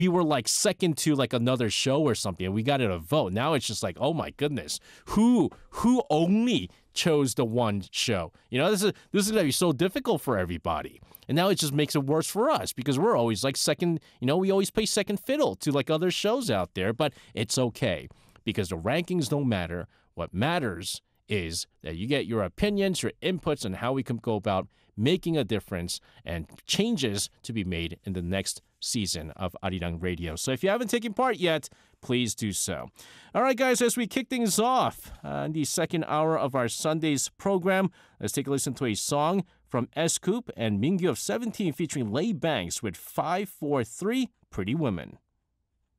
we were like second to like another show or something and we got it a vote. Now it's just like, oh my goodness, who only chose the one show? This is gonna be so difficult for everybody. And now it just makes it worse for us because we're always like second, we always play second fiddle to like other shows out there, but it's okay because the rankings don't matter. What matters is that you get your opinions, your inputs on how we can go about making a difference and changes to be made in the next season of Arirang Radio. So if you haven't taken part yet, please do so. All right, guys, as we kick things off in the second hour of our Sunday's program, let's take a listen to a song from S. Coop and Mingyu of 17 featuring Lay Banks with 543 Pretty Women.